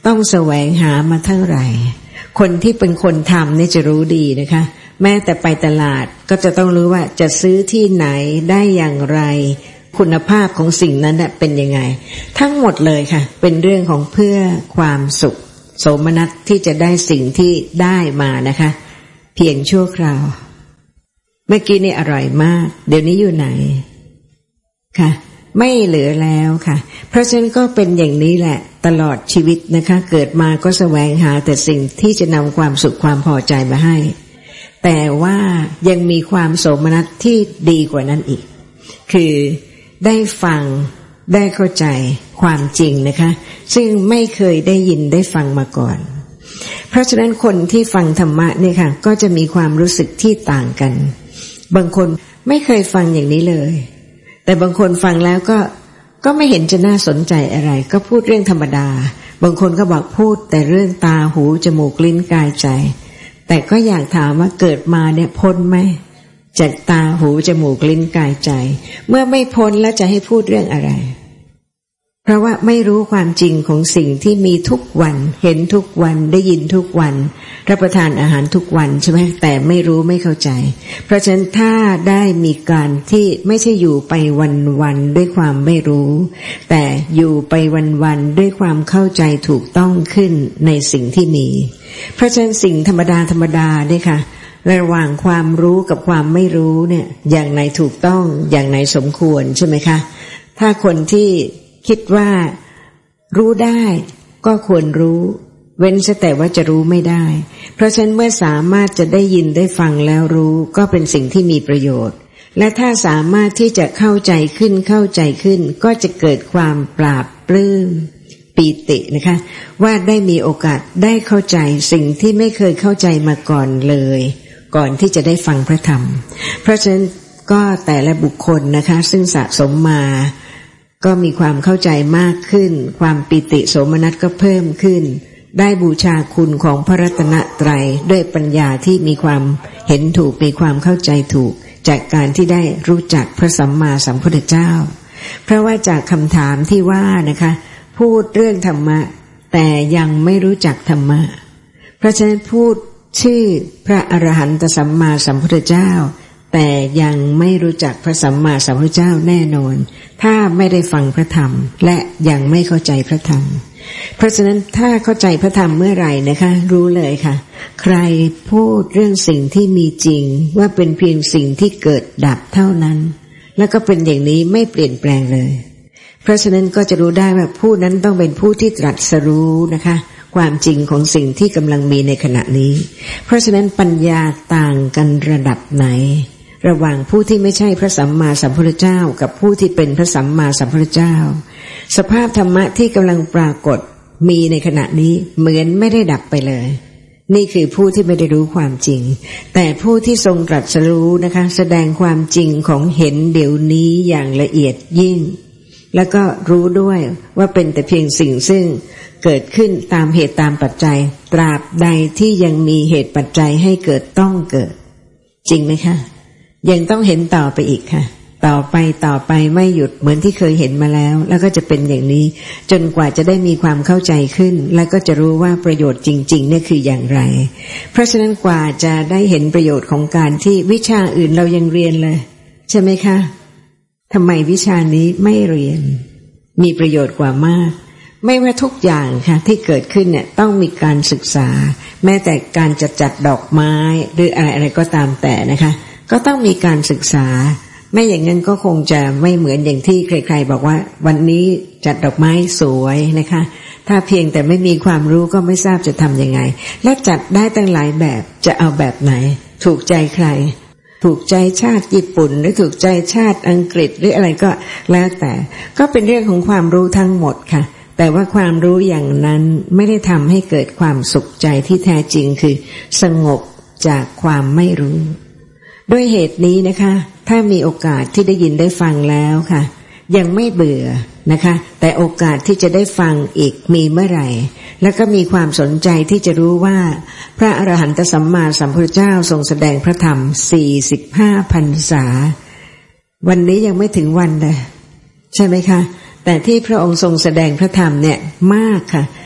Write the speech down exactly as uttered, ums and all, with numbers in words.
ต้องแสวงหามาเท่าไหร่คนที่เป็นคนทำนี่จะรู้ดีนะคะแม้แต่ไปตลาดก็จะต้องรู้ว่าจะซื้อที่ไหนได้อย่างไรคุณภาพของสิ่งนั้นเป็นยังไงทั้งหมดเลยค่ะเป็นเรื่องของเพื่อความสุขโสมนัสที่จะได้สิ่งที่ได้มานะคะเพียงชั่วคราวเมื่อกี้นี่อร่อยมากเดี๋ยวนี้อยู่ไหนค่ะไม่เหลือแล้วค่ะเพราะฉะนั้นก็เป็นอย่างนี้แหละตลอดชีวิตนะคะเกิดมาก็แสวงหาแต่สิ่งที่จะนำความสุขความพอใจมาให้แต่ว่ายังมีความโสมนัสที่ดีกว่านั้นอีกคือได้ฟังได้เข้าใจความจริงนะคะซึ่งไม่เคยได้ยินได้ฟังมาก่อนเพราะฉะนั้นคนที่ฟังธรรมะเนี่ยค่ะก็จะมีความรู้สึกที่ต่างกันบางคนไม่เคยฟังอย่างนี้เลยแต่บางคนฟังแล้วก็ก็ไม่เห็นจะน่าสนใจอะไรก็พูดเรื่องธรรมดาบางคนก็บอกพูดแต่เรื่องตาหูจมูกลิ้นกายใจแต่ก็อยากถามว่าเกิดมาเนี่ยพ้นไหมจากตาหูจมูกลิ้นกายใจเมื่อไม่พ้นแล้วจะให้พูดเรื่องอะไรเพราะว่าไม่รู้ความจริงของสิ่งที่มีทุกวันเห็นทุกวันได้ยินทุกวันรับประทานอาหารทุกวันใช่ไหมแต่ไม่รู้ไม่เข้าใจเพราะฉะนั้นถ้าได้มีการที่ไม่ใช่อยู่ไปวันๆด้วยความไม่รู้แต่อยู่ไปวันๆด้วยความเข้าใจถูกต้องขึ้นในสิ่งที่มีเพราะฉะนั้นสิ่งธรรมดาธรรมดาเนี่ยค่ะระหว่างความรู้กับความไม่รู้เนี่ยอย่างไหนถูกต้องอย่างไหนสมควรใช่ไหมคะถ้าคนที่คิดว่ารู้ได้ก็ควรรู้เว้นแต่ว่าจะรู้ไม่ได้เพราะฉะนั้นเมื่อสามารถจะได้ยินได้ฟังแล้วรู้ก็เป็นสิ่งที่มีประโยชน์และถ้าสามารถที่จะเข้าใจขึ้นเข้าใจขึ้นก็จะเกิดความปราบปลื้มปีตินะคะว่าได้มีโอกาสได้เข้าใจสิ่งที่ไม่เคยเข้าใจมาก่อนเลยก่อนที่จะได้ฟังพระธรรมเพราะฉะนั้นก็แต่ละบุคคลนะคะซึ่งสะสมมาก็มีความเข้าใจมากขึ้นความปิติโสมนัสก็เพิ่มขึ้นได้บูชาคุณของพระรัตนตรัยด้วยปัญญาที่มีความเห็นถูกมีความเข้าใจถูกจากการที่ได้รู้จักพระสัมมาสัมพุทธเจ้าเพราะว่าจากคำถามที่ว่านะคะพูดเรื่องธรรมะแต่ยังไม่รู้จักธรรมะเพราะฉะนั้นพูดชื่อพระอรหันตสัมมาสัมพุทธเจ้าแต่ยังไม่รู้จักพระสัมมาสัมพุทธเจ้าแน่นอนถ้าไม่ได้ฟังพระธรรมและยังไม่เข้าใจพระธรรมเพราะฉะนั้นถ้าเข้าใจพระธรรมเมื่อไหร่นะคะรู้เลยค่ะใครพูดเรื่องสิ่งที่มีจริงว่าเป็นเพียงสิ่งที่เกิดดับเท่านั้นแล้วก็เป็นอย่างนี้ไม่เปลี่ยนแปลงเลยเพราะฉะนั้นก็จะรู้ได้ว่าผู้นั้นต้องเป็นผู้ที่ตรัสรู้นะคะความจริงของสิ่งที่กำลังมีในขณะนี้เพราะฉะนั้นปัญญาต่างกันระดับไหนระหว่างผู้ที่ไม่ใช่พระสัมมาสัมพุทธเจ้ากับผู้ที่เป็นพระสัมมาสัมพุทธเจ้าสภาพธรรมะที่กำลังปรากฏมีในขณะนี้เหมือนไม่ได้ดับไปเลยนี่คือผู้ที่ไม่ได้รู้ความจริงแต่ผู้ที่ทรงตรัสรู้นะคะแสดงความจริงของเห็นเดี๋ยวนี้อย่างละเอียดยิ่งแล้วก็รู้ด้วยว่าเป็นแต่เพียงสิ่งซึ่งเกิดขึ้นตามเหตุตามปัจจัยตราบใดที่ยังมีเหตุปัจจัยให้เกิดต้องเกิดจริงไหมคะยังต้องเห็นต่อไปอีกค่ะต่อไปต่อไปไม่หยุดเหมือนที่เคยเห็นมาแล้วแล้วก็จะเป็นอย่างนี้จนกว่าจะได้มีความเข้าใจขึ้นแล้วก็จะรู้ว่าประโยชน์จริงๆเนี่ยคืออย่างไรเพราะฉะนั้นกว่าจะได้เห็นประโยชน์ของการที่วิชาอื่นเรายังเรียนเลยใช่ไหมคะทำไมวิชานี้ไม่เรียนมีประโยชน์กว่ามากไม่ว่าทุกอย่างค่ะที่เกิดขึ้นเนี่ยต้องมีการศึกษาแม้แต่การจัดจัดดอกไม้หรืออะไรอะไรก็ตามแต่นะคะก็ต้องมีการศึกษาไม่อย่างนั้นก็คงจะไม่เหมือนอย่างที่ใครๆบอกว่าวันนี้จัดดอกไม้สวยนะคะถ้าเพียงแต่ไม่มีความรู้ก็ไม่ทราบจะทำยังไงและจัดได้ตั้งหลายแบบจะเอาแบบไหนถูกใจใครถูกใจชาติญี่ปุ่นหรือถูกใจชาติอังกฤษหรืออะไรก็แล้วแต่ก็เป็นเรื่องของความรู้ทั้งหมดค่ะแต่ว่าความรู้อย่างนั้นไม่ได้ทำให้เกิดความสุขใจที่แท้จริงคือสงบจากความไม่รู้ด้วยเหตุนี้นะคะถ้ามีโอกาสที่ได้ยินได้ฟังแล้วค่ะยังไม่เบื่อนะคะแต่โอกาสที่จะได้ฟังอีกมีเมื่อไหร่แล้วก็มีความสนใจที่จะรู้ว่าพระอรหันตสัมมาสัมพุทธเจ้าทรงแสดงพระธรรมสี่สิบห้าพรรษาวันนี้ยังไม่ถึงวันเลยใช่ไหมคะแต่ที่พระองค์ทรงแสดงพระธรรมเนี่ยมากค่ะ